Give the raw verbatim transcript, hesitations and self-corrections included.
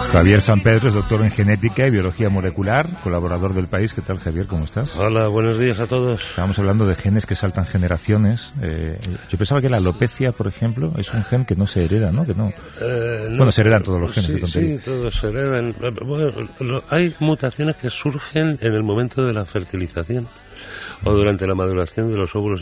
Javier Sampedro es doctor en genética y biología molecular, colaborador del País. ¿Qué tal, Javier? ¿Cómo estás? Hola, buenos días a todos. Estábamos hablando de genes que saltan generaciones. Eh, yo pensaba que la alopecia, por ejemplo, es un gen que no se hereda, ¿no? Que no. Eh, no bueno, se heredan todos los genes. Sí, sí, todos se heredan. Bueno, lo, hay mutaciones que surgen en el momento de la fertilización o durante la maduración de los óvulos